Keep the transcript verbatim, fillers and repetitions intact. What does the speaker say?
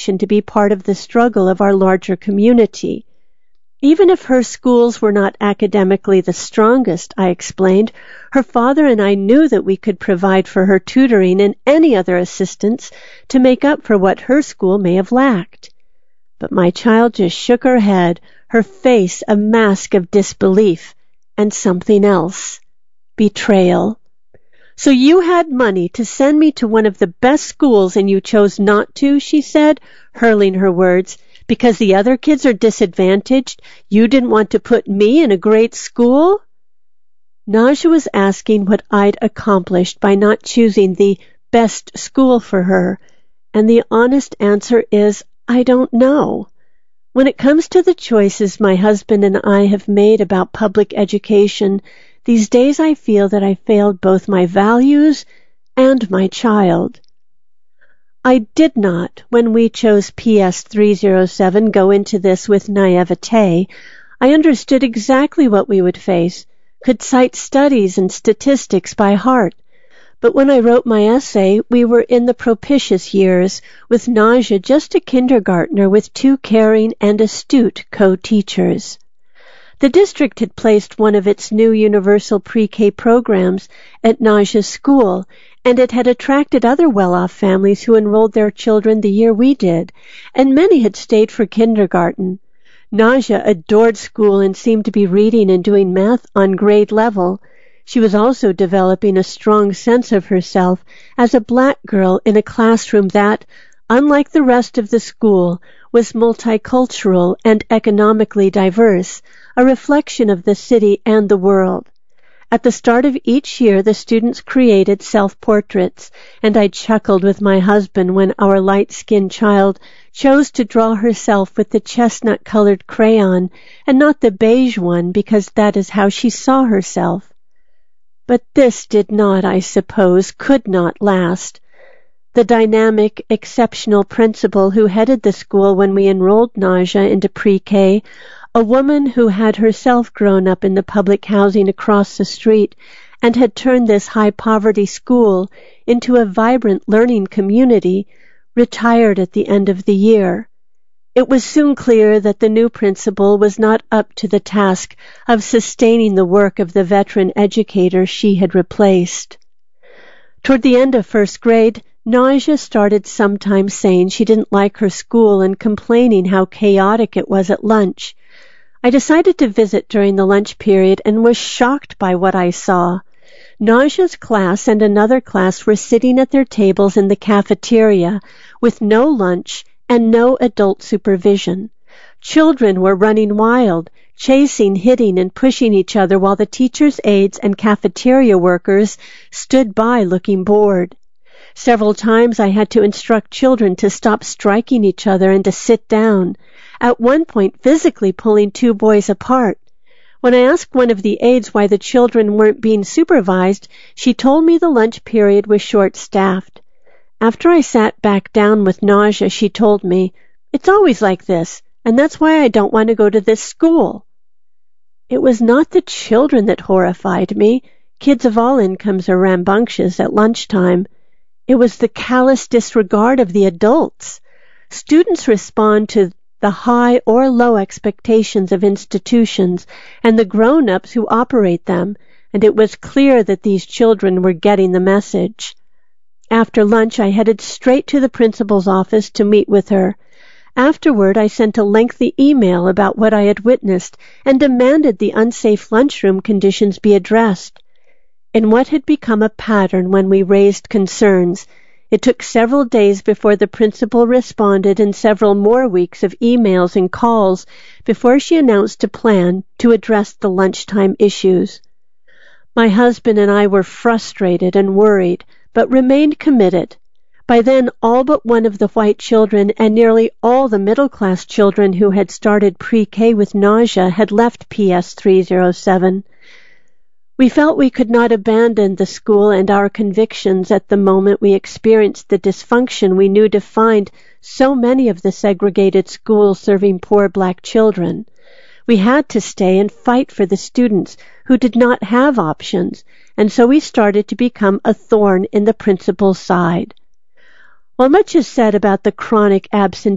and to be part of the struggle of our larger community. Even if her schools were not academically the strongest, I explained, her father and I knew that we could provide for her tutoring and any other assistance to make up for what her school may have lacked. But my child just shook her head, her face a mask of disbelief, and something else. Betrayal. "So you had money to send me to one of the best schools and you chose not to," she said, hurling her words. "Because the other kids are disadvantaged, you didn't want to put me in a great school?" Naja was asking what I'd accomplished by not choosing the best school for her, and the honest answer is, I don't know. When it comes to the choices my husband and I have made about public education, these days I feel that I failed both my values and my child. I did not, when we chose P S three oh seven, go into this with naivete. I understood exactly what we would face, could cite studies and statistics by heart. But when I wrote my essay, we were in the propitious years, with Naja just a kindergartner with two caring and astute co-teachers. The district had placed one of its new universal pre-K programs at Naja's school, and it had attracted other well-off families who enrolled their children the year we did, and many had stayed for kindergarten. Naja adored school and seemed to be reading and doing math on grade level. She was also developing a strong sense of herself as a black girl in a classroom that, unlike the rest of the school, was multicultural and economically diverse, a reflection of the city and the world. At the start of each year, the students created self-portraits, and I chuckled with my husband when our light-skinned child chose to draw herself with the chestnut-colored crayon and not the beige one because that is how she saw herself. But this did not, I suppose, could not last. The dynamic, exceptional principal who headed the school when we enrolled Naja into pre-K, a woman who had herself grown up in the public housing across the street and had turned this high-poverty school into a vibrant learning community, retired at the end of the year. It was soon clear that the new principal was not up to the task of sustaining the work of the veteran educator she had replaced. Toward the end of first grade, Naja started sometimes saying she didn't like her school and complaining how chaotic it was at lunch. I decided to visit during the lunch period and was shocked by what I saw. Naja's class and another class were sitting at their tables in the cafeteria with no lunch and no adult supervision. Children were running wild, chasing, hitting, and pushing each other while the teachers' aides and cafeteria workers stood by looking bored. Several times I had to instruct children to stop striking each other and to sit down, at one point physically pulling two boys apart. When I asked one of the aides why the children weren't being supervised, she told me the lunch period was short-staffed. After I sat back down with Naja, she told me, "It's always like this, and that's why I don't want to go to this school." It was not the children that horrified me. Kids of all incomes are rambunctious at lunchtime. It was the callous disregard of the adults. Students respond to the high or low expectations of institutions and the grown-ups who operate them, and it was clear that these children were getting the message. After lunch, I headed straight to the principal's office to meet with her. Afterward, I sent a lengthy email about what I had witnessed and demanded the unsafe lunchroom conditions be addressed. In what had become a pattern when we raised concerns, it took several days before the principal responded and several more weeks of emails and calls before she announced a plan to address the lunchtime issues. My husband and I were frustrated and worried, but remained committed. By then, all but one of the white children and nearly all the middle-class children who had started pre-K with Naja had left P S three oh seven. We felt we could not abandon the school and our convictions at the moment we experienced the dysfunction we knew defined so many of the segregated schools serving poor black children. We had to stay and fight for the students who did not have options, and so we started to become a thorn in the principal's side. While much is said about the chronic absentee